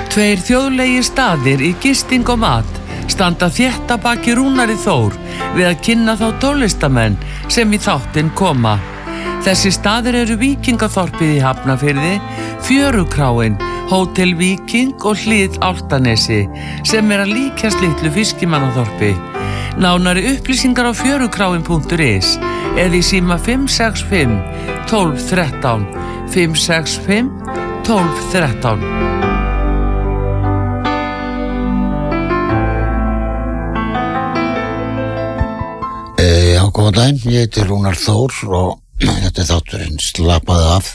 Tveir þjóðlegir staðir í gisting og mat standa þétt að baki Rúnari Þór við að kynna þá tónlistamenn sem í þáttinn koma. Þessi staðir eru Víkingaþorpið í Hafnarfirði, Fjörukráin, Hótel Víking og Hlið Álftanesi sem að líkjast litlu Fiskimannaþorpi. Nánari upplýsingar á fjörukráin.is eða í síma 565 12 13 565 12 13. Já, góðan daginn, ég heiti Rúnar Þór og þetta þátturinn Slappaðu af.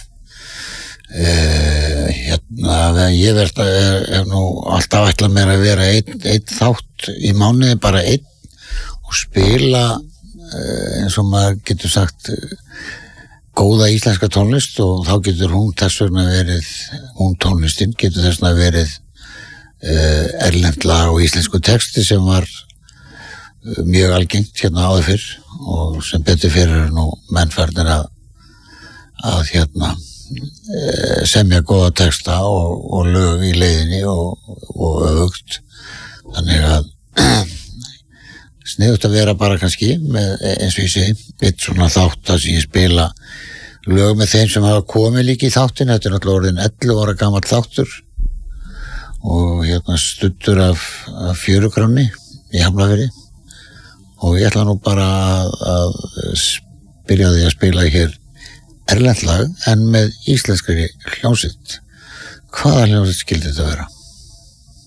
Ég hef nú alltaf ætlað mér að vera einn þátt í mánuði, bara einn, og spila eins og maður getur sagt góða íslenska tónlist, og þá getur hún þess vegna verið, hún tónlistin getur þess vegna verið erlent lag og íslensku texti sem var mjög algengt hérna áður fyrr, og sem betur fyrir nú mennfarnir að semja góða texta og lög í leiðinni og öfugt. Þannig að sniðugt að vera bara kannski með, eins og ég segi, eitt svona þátt að ég spila lög með þeim sem hafa komið líka í þáttin. Þetta er náttúrulega orðin 11 ára gamall þáttur og studdur af Fjörukráni í Hafnarfirði. Og ég ætla nú bara að byrja því að spila hér erlent lag en með íslenskri hljómsveit. Hvaða hljómsveit skildi þetta vera?